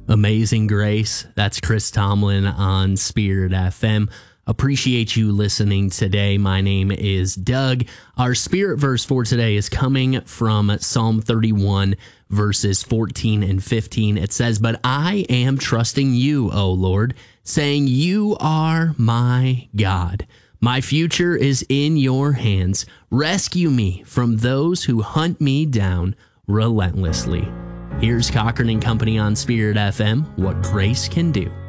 Amazing Grace. That's Chris Tomlin on Spirit FM. Appreciate you listening today. My name is Doug. Our Spirit verse for today is coming from Psalm 31, verses 14 and 15. It says, "But I am trusting you, O Lord, saying you are my God. My future is in your hands. Rescue me from those who hunt me down relentlessly." Here's Cochran and Company on Spirit FM, what grace can do.